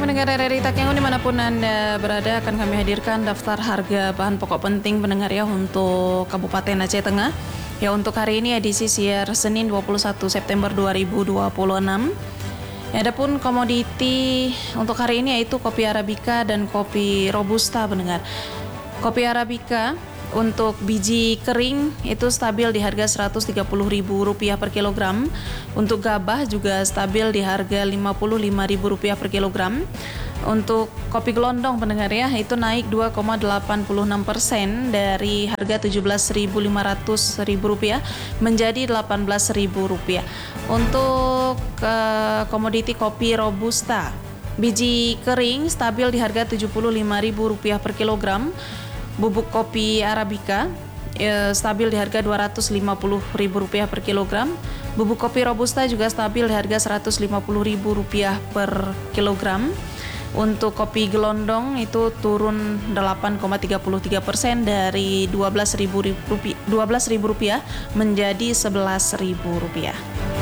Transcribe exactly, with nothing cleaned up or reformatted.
pendengar R R I Takengon dimanapun Anda berada, akan kami hadirkan daftar harga bahan pokok penting pendengar ya untuk Kabupaten Aceh Tengah. Ya, untuk hari ini edisi siar Senin dua puluh satu September dua ribu dua puluh enam. Ya, adapun komoditi untuk hari ini yaitu kopi Arabica dan kopi Robusta pendengar. Kopi Arabica untuk biji kering itu stabil di harga seratus tiga puluh ribu rupiah per kilogram. Untuk gabah juga stabil di harga lima puluh lima ribu rupiah per kilogram. Untuk kopi gelondong pendengar ya, itu naik dua koma delapan enam persen dari harga tujuh belas ribu lima ratus rupiah menjadi delapan belas ribu rupiah. Untuk uh, komoditi kopi Robusta, biji kering stabil di harga tujuh puluh lima ribu rupiah per kilogram. Bubuk kopi Arabica e, stabil di harga dua ratus lima puluh ribu rupiah per kilogram. Bubuk kopi Robusta juga stabil di harga seratus lima puluh ribu rupiah per kilogram. Untuk kopi gelondong itu turun delapan koma tiga tiga persen dari dua belas ribu rupiah menjadi sebelas ribu rupiah.